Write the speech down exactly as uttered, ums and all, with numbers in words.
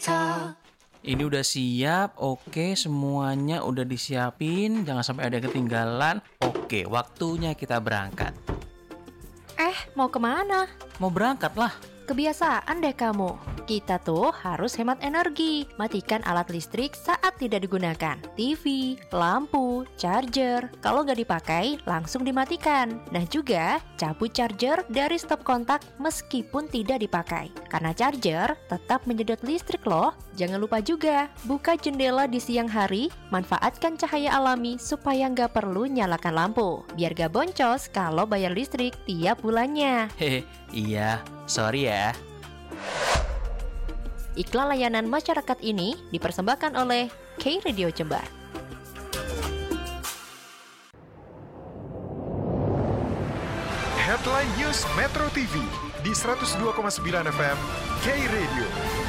Talk. Ini udah siap, oke, semuanya udah disiapin, jangan sampai ada yang ketinggalan. Oke, waktunya kita berangkat. Eh, mau kemana? Mau berangkat lah. Kebiasaan deh kamu. Kita tuh harus hemat energi. Matikan alat listrik saat tidak digunakan. T V, lampu, charger. Kalau nggak dipakai, langsung dimatikan. Nah juga, cabut charger dari stop kontak meskipun tidak dipakai. Karena charger tetap menyedot listrik loh. Jangan lupa juga, buka jendela di siang hari. Manfaatkan cahaya alami supaya nggak perlu nyalakan lampu. Biar gak boncos kalau bayar listrik tiap bulannya. Hehe, iya, sorry ya. Iklan layanan masyarakat ini dipersembahkan oleh K Radio Jember. Headline News Metro T V di seratus dua koma sembilan F M K Radio.